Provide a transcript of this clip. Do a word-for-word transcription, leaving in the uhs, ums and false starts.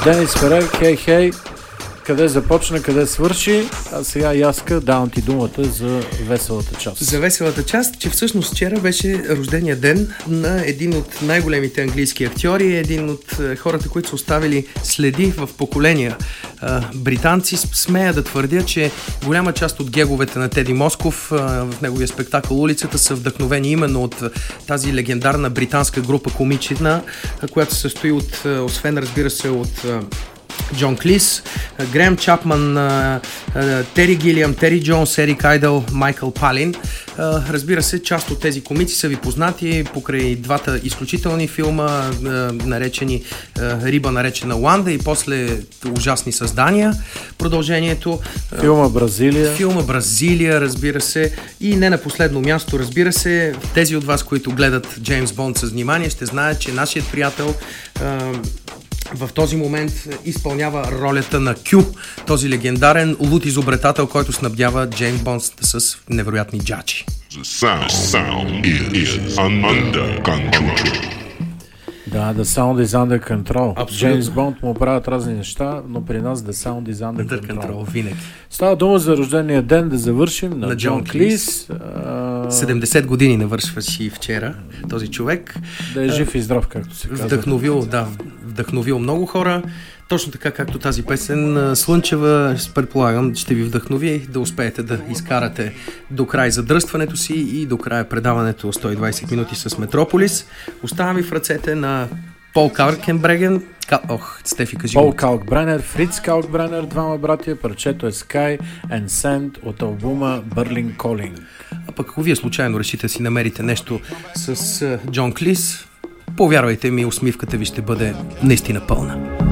Денис Ферер, хей, хей, къде започна, къде свърши, а сега Яска, давам ти думата за веселата част. За веселата част, че всъщност вчера беше рождения ден на един от най-големите английски актьори, един от хората, които са оставили следи в поколения британци. Смея да твърдя, че голяма част от геговете на Теди Москов в неговия спектакъл "Улицата" са вдъхновени именно от тази легендарна британска група комична, която се състои от, освен разбира се, от Джон Клис, Греъм Чапман, Тери Гилиам, Тери Джонс, Ерик Айдъл, Майкъл Палин. Разбира се, част от тези комици са ви познати покрай двата изключителни филма, наречени "Риба наречена Уанда" и после "Ужасни създания", продължението. Филма "Бразилия". Филма "Бразилия", разбира се. И не на последно място, разбира се, тези от вас, които гледат Джеймс Бонд с внимание, ще знаят, че нашият приятел в този момент изпълнява ролята на Кю, този легендарен лут изобретател, който снабдява Джеймс Бонд с невероятни джачи. Да, the sound is under control. Абсолютно. Джеймс Бонд му правят разни неща, но при нас the sound is under, Under control. control, винаги. Става дума за рождения ден, да завършим, на, На Джон Джон Клис. седемдесет години навършваше и вчера този човек. Да е жив и здрав, както се казва. Вдъхновил, да, вдъхновил много хора. Точно така, както тази песен "Слънчева", предполагам, ще ви вдъхнови да успеете да изкарате до край задръстването си и до края предаването сто и двайсет минути с Метрополис. Оставам ви в ръцете на Пол Калкенбреген. Ка... Ох, Стефи, кажи Пол го. Калкбренер, Фриц Калкбренер, двама братия, парчето е Sky and Sand от албума Berlin Calling. А пък ако вие случайно решите да си намерите нещо с Джон Клис, повярвайте ми, усмивката ви ще бъде наистина пълна.